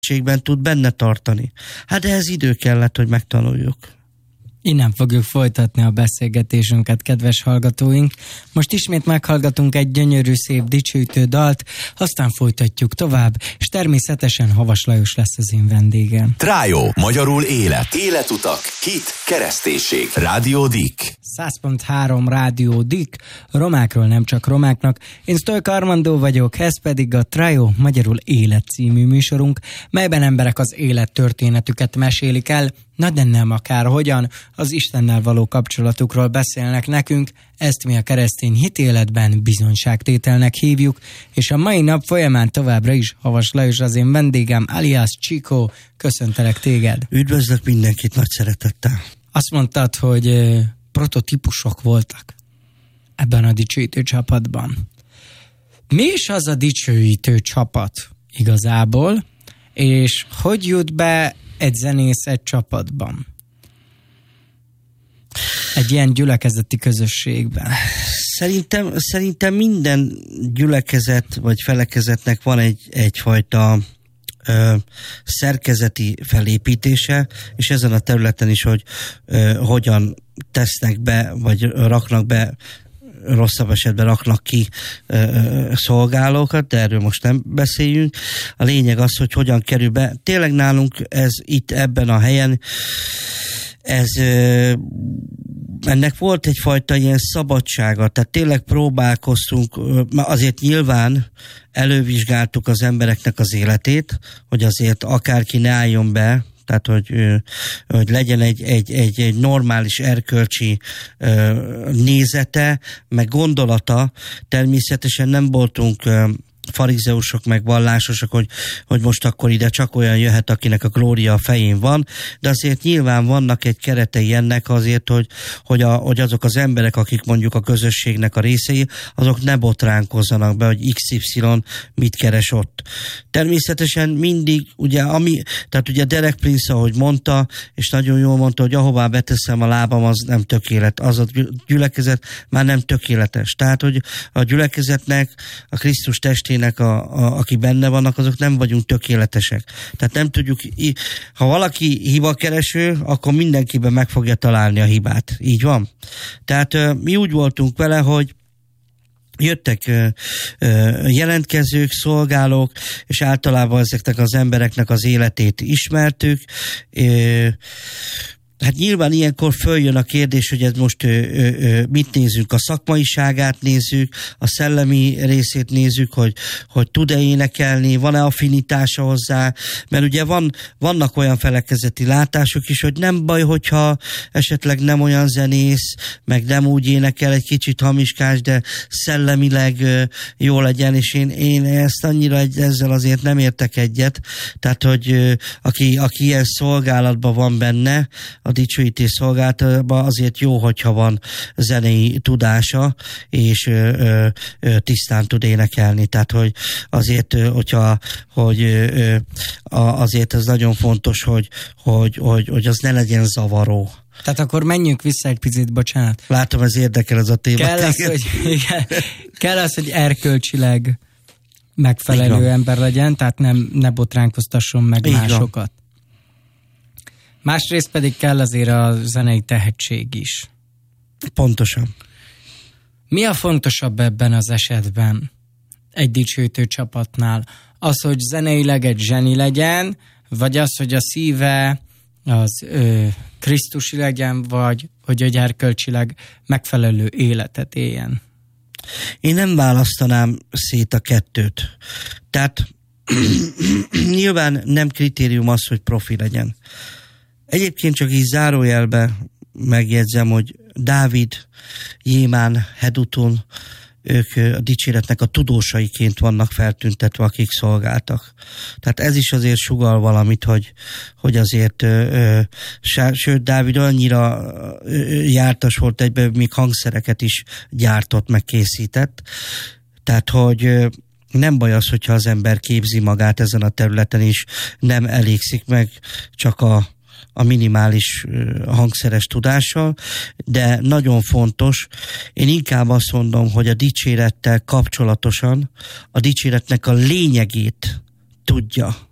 tud benne tartani. Hát ehhez idő kellett, hogy megtanuljuk. Innen fogjuk folytatni a beszélgetésünket, kedves hallgatóink. Most ismét meghallgatunk egy gyönyörű, szép, dicsőítő dalt, aztán folytatjuk tovább, és természetesen Havas Lajos lesz az én vendégem. Trájó, magyarul élet. Életutak, hit, kereszténység. Rádió Dick. 100.3 Rádió Dick, romákról nem csak romáknak. Én Sztojka Armandó vagyok, ez pedig a Trájó, magyarul élet című műsorunk, melyben emberek az élet történetüket mesélik el, de nem akárhogyan, az Istennel való kapcsolatukról beszélnek nekünk, ezt mi a keresztény hitéletben bizonyságtételnek hívjuk, és a mai nap folyamán továbbra is Havas Lajos az én vendégem, alias Chico, köszöntelek téged. Üdvözlök mindenkit nagy szeretettel. Azt mondtad, hogy prototípusok voltak ebben a dicsőítő csapatban. Mi is az a dicsőítő csapat igazából, és hogy jut be egy zenész egy csapatban? Egy ilyen gyülekezeti közösségben. Szerintem minden gyülekezet vagy felekezetnek van egyfajta szerkezeti felépítése, és ezen a területen is, hogy hogyan tesznek be, vagy raknak be, rosszabb esetben raknak ki szolgálókat, de erről most nem beszéljünk. A lényeg az, hogy hogyan kerül be. Tényleg nálunk ez itt ebben a helyen, ennek volt egyfajta ilyen szabadsága, tehát tényleg próbálkoztunk, azért nyilván elővizsgáltuk az embereknek az életét, hogy azért akárki ne álljon be, tehát hogy legyen egy normális erkölcsi nézete, meg gondolata. Természetesen nem voltunk farizeusok meg vallásosok, hogy most akkor ide csak olyan jöhet, akinek a glória a fején van, de azért nyilván vannak egy keretei ennek azért, hogy azok az emberek, akik mondjuk a közösségnek a részei, azok ne botránkozzanak be, hogy XY mit keres ott. Természetesen mindig, tehát ugye Derek Prince, ahogy mondta, és nagyon jól mondta, hogy ahová beteszem a lábam, az nem tökélet, az a gyülekezet már nem tökéletes. Tehát, hogy a gyülekezetnek, a Krisztus testének, aki benne vannak, azok nem vagyunk tökéletesek. Tehát nem tudjuk, ha valaki hibakereső, akkor mindenkiben meg fogja találni a hibát. Így van? Tehát mi úgy voltunk vele, hogy jöttek jelentkezők, szolgálók, és általában ezeknek az embereknek az életét ismertük. Hát nyilván ilyenkor följön a kérdés, hogy ez most mit nézzük, a szakmaiságát nézzük, a szellemi részét nézzük, hogy tud-e énekelni, van-e affinitása hozzá, mert ugye vannak olyan felekezeti látások is, hogy nem baj, hogyha esetleg nem olyan zenész, meg nem úgy énekel, egy kicsit hamiskás, de szellemileg jó legyen, és én ezt annyira ezzel azért nem értek egyet, tehát hogy aki ilyen szolgálatban van benne, a dicsőítés szolgálatban, azért jó, hogyha van zenei tudása, és tisztán tud énekelni. Tehát, hogy azért, azért ez nagyon fontos, hogy az ne legyen zavaró. Tehát akkor menjünk vissza egy picit, bocsánat. Látom, ez érdekel ez a téma. Kell az, hogy erkölcsileg megfelelő ember legyen, tehát ne botránkoztasson meg így másokat. Van. Másrészt pedig kell azért a zenei tehetség is. Pontosan. Mi a fontosabb ebben az esetben egy dicsőítő csapatnál? Az, hogy zeneileg egy zseni legyen, vagy az, hogy a szíve az krisztusi legyen, vagy hogy egy erkölcsileg megfelelő életet éljen? Én nem választanám szét a kettőt. Tehát nyilván nem kritérium az, hogy profi legyen. Egyébként csak így zárójelbe megjegyzem, hogy Dávid, Jémán, Hedutun, ők a dicséretnek a tudósaiként vannak feltüntetve, akik szolgáltak. Tehát ez is azért sugall valamit, hogy azért, sőt, Dávid annyira jártas volt egyben, még hangszereket is gyártott, meg készített. Tehát, hogy nem baj az, hogyha az ember képzi magát ezen a területen is, nem elégszik meg csak a minimális hangszeres tudással, de nagyon fontos, én inkább azt mondom, hogy a dicsérettel kapcsolatosan a dicséretnek a lényegét tudja